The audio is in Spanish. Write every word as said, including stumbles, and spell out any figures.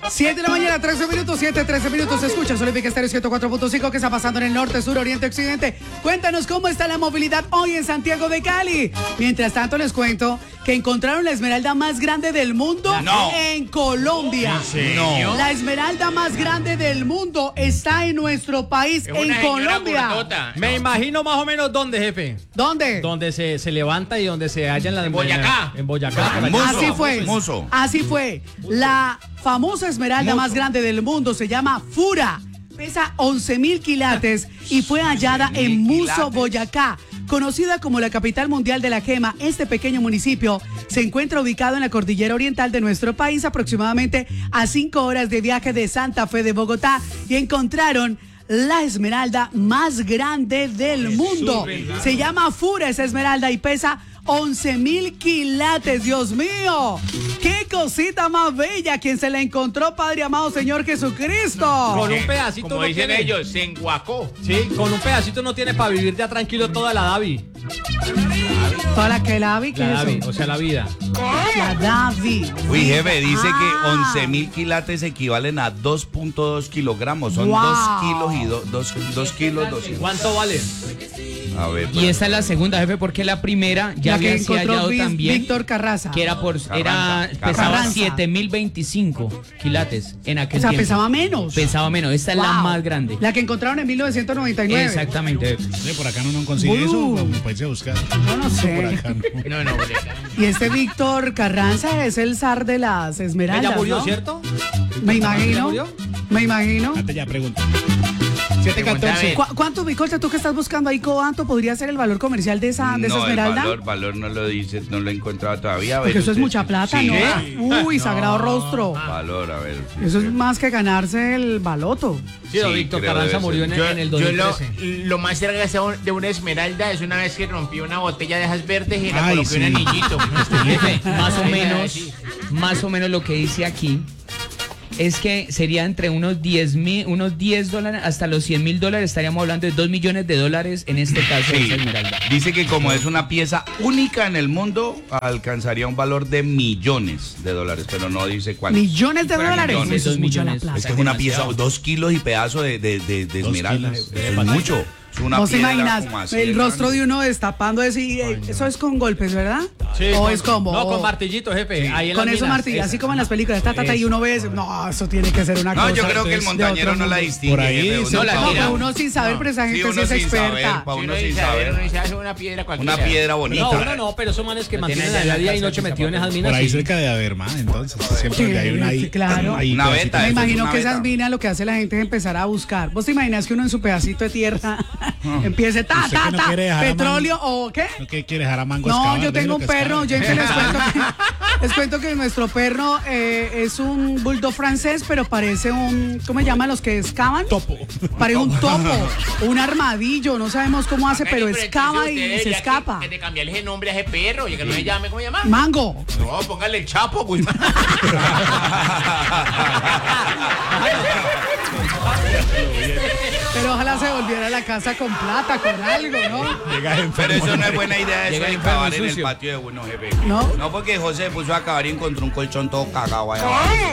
siete de la mañana, trece minutos, siete, trece minutos. Escucha Olímpica Estéreo ciento cuatro punto cinco. ¿Qué está pasando en el norte, sur, oriente, occidente? Cuéntanos cómo está la movilidad hoy en Santiago de Cali. Mientras tanto, les cuento que encontraron la esmeralda más grande del mundo no. en Colombia. No. La esmeralda más grande del mundo está en nuestro país, Es en una Colombia. gordota. Me imagino más o menos dónde, jefe. ¿Dónde? Donde se, se levanta y donde se halla en la En Boyacá. En Boyacá. por allá. Muso. Así fue. Muso. Así fue. La famosa esmeralda más grande del mundo se llama Fura. Pesa once mil quilates y fue hallada en Muso, quilates. Boyacá. Conocida como la capital mundial de la gema, este pequeño municipio se encuentra ubicado en la cordillera oriental de nuestro país, aproximadamente a cinco horas de viaje de Santa Fe de Bogotá, y encontraron la esmeralda más grande del mundo. Se llama Fura esa esmeralda y pesa once mil quilates. Dios mío, qué cosita más bella. Quien se la encontró, Padre amado Señor Jesucristo. Con un pedacito Como no dicen tiene. ellos, se enguacó. Sí, con un pedacito no tiene para vivir ya tranquilo toda la Davi. Toda la que la vi, ¿qué La es Davi, eso? o sea, la vida. La Davi. Uy, jefe, dice Ah. que once mil quilates equivalen a dos punto dos kilogramos. Son Wow. dos kilos y do- dos, dos kilos doscientos. ¿Cuánto vale? A ver, Y esta es la segunda, jefe, porque la primera ya La que había sido encontró hallado Vis- también. Víctor Carraza. Que era por. Era, Carranza, pesaba Carranza. siete mil veinticinco quilates en aquel O sea, tiempo. pesaba menos. Pesaba menos. Esta es la Wow. más grande. La que encontraron en mil novecientos noventa y nueve. Exactamente. Sí, por acá no, no consigue Uh. eso, vamos, pues a buscar. Yo no sé. Por acá no. No, no, porque- Y este Víctor Carranza es el zar de las esmeraldas, Ella murió, ¿no? ¿cierto? Me ¿Ella imagino. murió? Me imagino. Antes ya pregunta. siete catorce. ¿Cu- ¿Cuánto, Bicolcha, tú que estás buscando ahí, cuánto podría ser el valor comercial de esa, de esa no, el esmeralda? valor, valor no lo dice, no lo he encontrado todavía. A ver, Porque eso es usted- mucha plata, sí. ¿no? Uy, sagrado rostro. Valor, a ver. Eso es más que ganarse el baloto. Sí, don Sí, Víctor creo Carranza debe murió en, ser. Yo, en el yo dos mil lo, trece. lo más cerca que sea de una esmeralda es una vez que rompí una botella de esas verdes y la Ay, coloqué en sí. un anillito. Jefe, más o Ay, menos, sí. más o menos lo que dice aquí es que sería entre unos diez mil, unos diez dólares hasta los cien mil dólares. Estaríamos hablando de dos millones de dólares en este caso de Sí. esa esmeralda. Dice que como es una pieza única en el mundo, alcanzaría un valor de millones de dólares, pero no dice cuánto. Millones de Fuera dólares. millones. Eso es Dos mucho la millones. plata. Es que es una pieza, dos kilos y pedazo de, de, de, de Dos esmeralda. kilos. Eso es mucho. Es una ¿Vos te piedra imaginas como así el de rostro grande. de uno destapando eso y eh, eso es con golpes, ¿verdad? Sí, ¿O con- es como? No, o- con martillito, jefe. Ahí en Con las eso minas. martillo, Esa. así como en las películas, ta, ta, ta, y uno ve eso. No, eso tiene que ser una No, cosa. yo creo que el de montañero otro no la mundo. distingue. Por ahí jefe, dice- uno No, la pa' No, mira. pero uno sin saber, No. pero esa Sí, gente sí uno es sin experta. saber, pa' Si uno uno sin dice, a ver, uno saber. dice, hace una piedra cualquiera. Una piedra bonita. No, no, no, pero esos manes que La mantienen tiene allá la en la día y casa, noche esa metidos en esas minas. Por ahí sí. cerca de Averma, entonces. Siempre Sí, donde hay una ahí. sí, claro. ahí Una pedacito. veta, Me eso es imagino una que esas beta. minas lo que hace la gente es empezar a buscar. ¿Vos te imaginas que uno en su pedacito de tierra empiece ta, ¿Usted ta, que no ta, quiere dejar a petróleo o qué? ¿No que quiere dejar a Mango No, excavar? yo tengo Déjelo un que perro, yo excaven. les cuento que, les cuento que nuestro perro eh, es un bulldog francés, pero parece un, ¿cómo se llaman los que excavan? Topo. Parece un topo, un armadillo, no sabemos cómo hace, pero entonces excava usted y se debería escapa. Que, que te cambiarle ese nombre a ese perro y que no se llame, ¿cómo se llama? Mango. No, póngale el Chapo, güey. Pero ojalá se volviera a la casa con plata, con algo, ¿no? Llega enfermo. Pero eso no es buena idea, eso Llega de el enfermo acabar en el sucio. patio de uno, jefe. ¿No? No, porque José puso a acabar y encontró un colchón todo cagado allá.